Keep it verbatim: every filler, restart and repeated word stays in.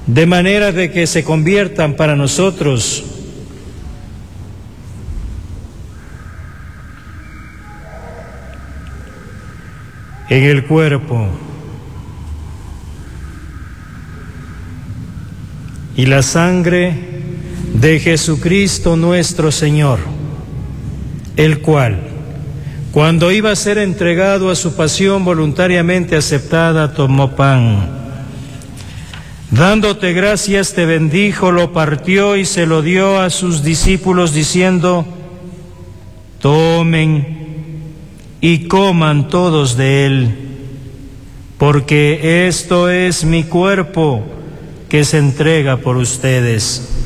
de manera de que se conviertan para nosotros en el cuerpo y la sangre de Jesucristo nuestro Señor, el cual, cuando iba a ser entregado a su pasión voluntariamente aceptada, tomó pan. Dándote gracias, te bendijo, lo partió y se lo dio a sus discípulos, diciendo: tomen y coman todos de él, porque esto es mi cuerpo que se entrega por ustedes.